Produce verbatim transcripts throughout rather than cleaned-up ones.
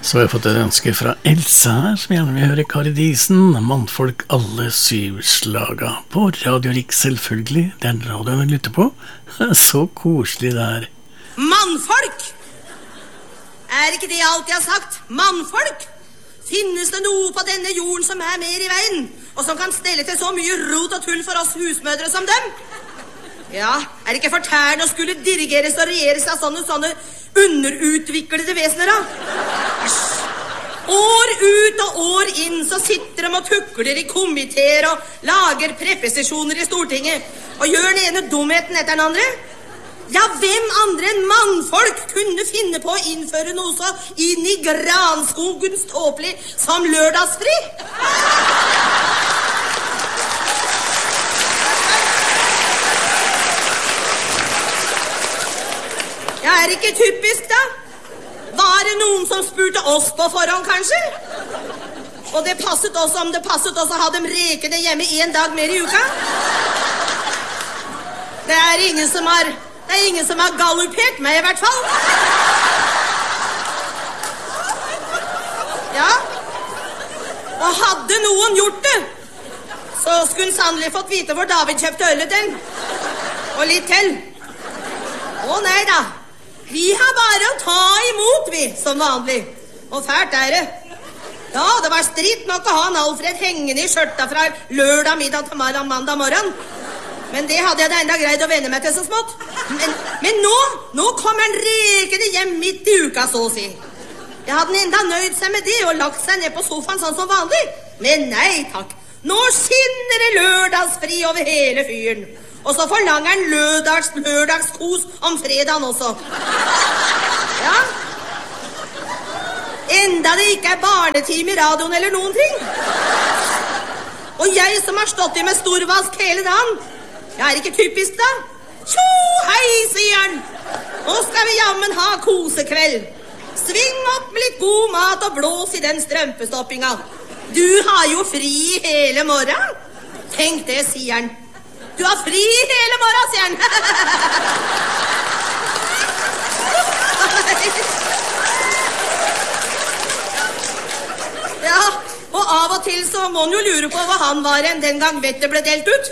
Så har jeg fått et ønske fra Elsa her, som gjerne vil høre Kari Disen, Mannfolk alle syv slaga. På Radio Riks selvfølgelig, det er radioen vi lytter på. Så koselig det er. Mannfolk! Er ikke det alt jeg har sagt? Mannfolk! Finnes det noe på denne jorden som er mer i veien, og som kan stelle til så mye rot og tull for oss husmødre som dem? Ja, er det ikke fortærende å skulle dirigeres og regjeres av sånne, sånne underutviklede vesener, da? Æsj! År ut og år inn så sitter de og tukler i komiteer og lager preposisjoner i Stortinget og gjør den ene dumheten etter den andre. Ja, hvem andre enn mannfolk kunne finne på å innføre noe så inn i granskogens tåpelig som lørdagsfri? Ja, er det ikke typisk da? Var det noen som spurte oss på forhånd, kanskje? Og det passet oss om det passet oss å ha dem rekende hjemme en dag mer i uka? Det er ingen som har, det er ingen som har galoppert meg i hvert fall. Ja. Og hadde noen gjort det, så skulle han sannelig fått vite hvor David kjøpte ølet til. Og litt til. Å nei da. Vi har bare å ta imot, vi, som vanlig. Og fælt er det. Ja, det var stritt nok å ha en Alfred hengende i skjørta fra lørdag middag til mandag morgen. Men det hadde jeg da enda greid å venne meg til så smått. Men, men nå, nå kommer han rekende hjem midt i uka, så å si. Jeg hadde enda nøyd seg med det og lagt seg ned på sofaen sånn som vanlig. Men nei, takk. Nå skinner det lørdagsfri over hele fyren. Og så forlanger han lørdags, lørdagskos om fredagen også. Ja. Enda det ikke er barnetime i radioen eller noen ting. Og jeg som har stått i med storvask hele dagen. Jeg er ikke typisk da. Tjo, hei, sier han. Nå skal vi jammen ha kosekveld. Sving opp med litt god mat og blås i den strømpestoppinga. Du har jo fri hele morgen. Tenk det, sier han. Du har fri hele morgen, sier han. Ja, og av og til så må han jo lure på hva han var enn den gang vettet ble delt ut.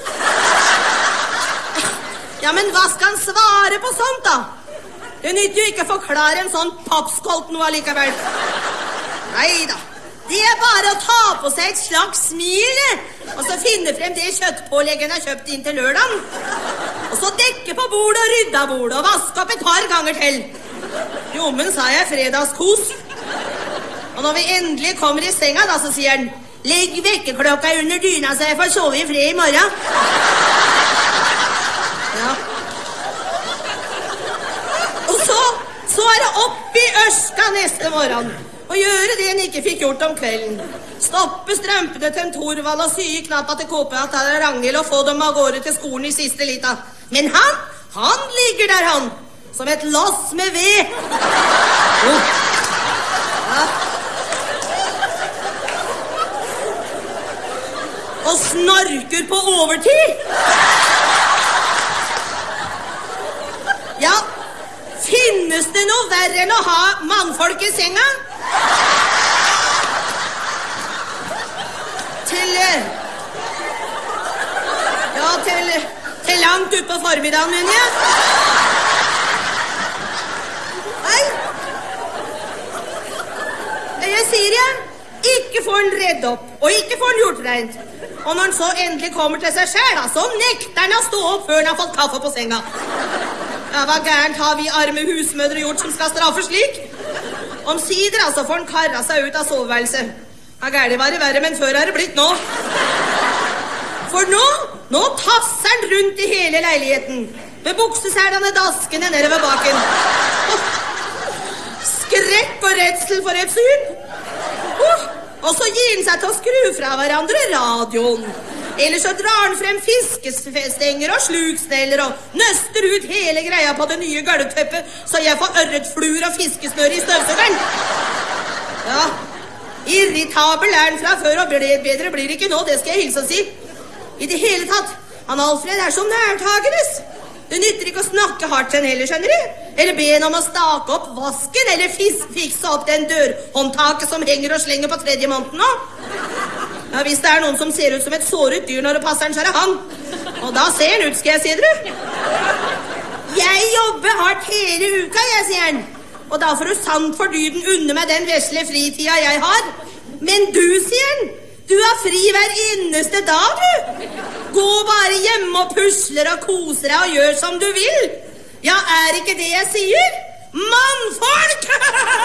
Ja, men hva skal han svare på sånt da? Det nytter jo ikke å forklare en sånn pappskolt noe allikevel. Neida. Det er bare å ta på seg et slags smil, og så finne frem det kjøttpåleggen har kjøpt inn til lørdagen. Og så dekke på bordet og rydde av bordet og vaske opp et par ganger til. Jo, men sa jeg fredagskos. Og når vi endelig kommer i senga da, så sier han, legg vekkerklokka under dyna så jeg får sove i fred i morgen. Ja. Og så, så er det opp i ørska neste morgen. Og gjøre det han ikke fikk gjort om kvelden. Stoppe strømpene til en Torvald og sy i knappa til Kåpe at det er Ragnhild og få dem av gårde til skolen i siste lita. Men han, han ligger der han, som et lass med ved. Oh. Ja. Og snorker på overtid. Ja, finnes det noe verre enn å ha mannfolk i senga? Til Ja, til Til langt ut på formiddagen, mener jeg. Nei. Jeg sier jeg, ikke får den redd opp, og ikke får den gjort rent. Og når den så endelig kommer til seg selv, så nekter den å stå opp før den har fått kaffe på senga. Ja, hva gærent har vi arme husmødre gjort som skal straffe slik? Omsider altså får han karra seg ut av soveværelset. Ja, gærlig var det verre, men før er det blitt nå. For nå, nå tasser han rundt i hele leiligheten, med buksesælene daskende nede ved baken. Skrekk og redsel for et syn. Uh, og så gir han seg til å skru fra hverandre radioen. Eller så drar han frem fiskestenger og sluksneller og nøster ut hele greia på det nye gulvteppet, så jeg får ørretfluer og fiskesnør i støvsugeren. Ja, irritabel er han fra før, og bedre blir det ikke nå, det skal jeg hilse å si. I det hele tatt, han Alfred er så nærtagendes. Det nytter ikke å snakke hardt til en heller, skjønner du? Eller be en om å stake opp vasken, eller fis, fikse opp den dørhåndtaket som henger og slenger på tredje måneden nå. Ja, hvis det er noen som ser ut som et såret dyr når det passer den, så er det han. Og da ser han ut, skal jeg si dere. Jeg jobber hardt hele uka, jeg, sier han. Og da får du sant for dyden unne meg den vesle fritida jeg har. Men du, sier han, du har fri hver eneste dag, du. Gå bare hjemme og pusler og koser deg og gjør som du vil. Ja, er ikke det jeg sier? Mannfolk!